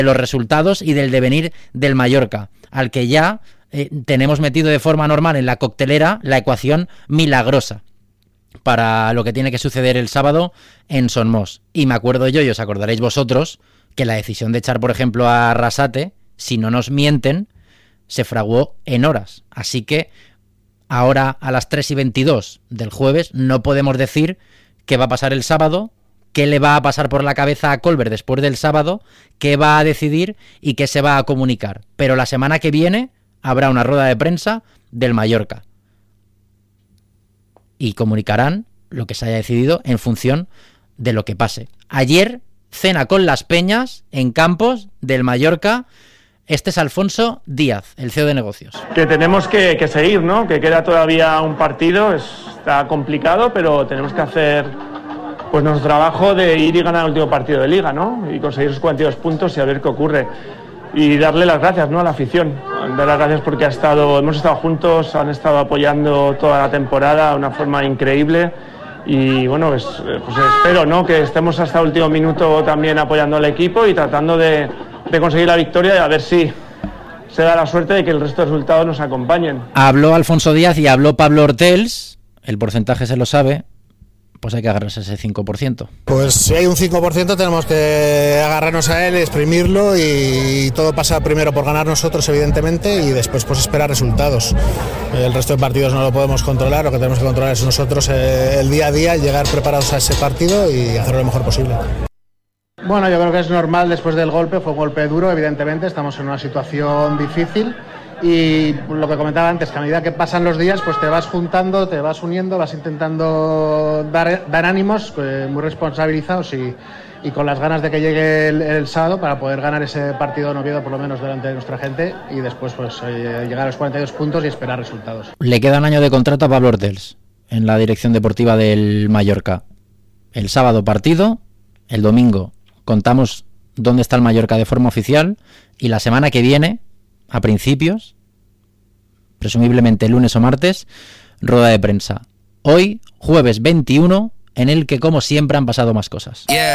de los resultados y del devenir del Mallorca, al que ya tenemos metido de forma normal en la coctelera la ecuación milagrosa para lo que tiene que suceder el sábado en Son Mos. Y me acuerdo yo, y os acordaréis vosotros, que la decisión de echar, por ejemplo, a Arrasate, si no nos mienten, se fraguó en horas. Así que ahora a las 3:22 del jueves no podemos decir qué va a pasar el sábado, qué le va a pasar por la cabeza a Colbert después del sábado, qué va a decidir y qué se va a comunicar. Pero la semana que viene habrá una rueda de prensa del Mallorca y comunicarán lo que se haya decidido en función de lo que pase. Ayer, cena con las peñas en Campos del Mallorca. Este es Alfonso Díaz, el CEO de negocios. Que tenemos que seguir, ¿no? Que queda todavía un partido, está complicado, pero tenemos que hacer pues nuestro trabajo de ir y ganar el último partido de Liga, ¿no? Y conseguir esos 42 puntos y a ver qué ocurre. Y darle las gracias, ¿no?, a la afición. Dar las gracias porque hemos estado juntos, han estado apoyando toda la temporada de una forma increíble. Y bueno, pues espero, ¿no?, que estemos hasta el último minuto también apoyando al equipo y tratando de conseguir la victoria y a ver si se da la suerte de que el resto de resultados nos acompañen. Habló Alfonso Díaz y habló Pablo Hortels, el porcentaje se lo sabe, pues hay que agarrarse a ese 5%. Pues si hay un 5% tenemos que agarrarnos a él, exprimirlo y todo pasa primero por ganar nosotros, evidentemente, y después pues esperar resultados. El resto de partidos no lo podemos controlar, lo que tenemos que controlar es nosotros el día a día, llegar preparados a ese partido y hacerlo lo mejor posible. Bueno, yo creo que es normal después del golpe, fue un golpe duro, evidentemente, estamos en una situación difícil y lo que comentaba antes, que a medida que pasan los días, pues te vas juntando, te vas uniendo, vas intentando dar ánimos muy responsabilizados y con las ganas de que llegue el sábado para poder ganar ese partido en Oviedo, por lo menos delante de nuestra gente, y después pues llegar a los 42 puntos y esperar resultados. Le queda un año de contrato a Pablo Hortels en la dirección deportiva del Mallorca. El sábado partido, el domingo contamos dónde está el Mallorca de forma oficial y la semana que viene, a principios, presumiblemente lunes o martes, rueda de prensa. Hoy, jueves 21, en el que como siempre han pasado más cosas.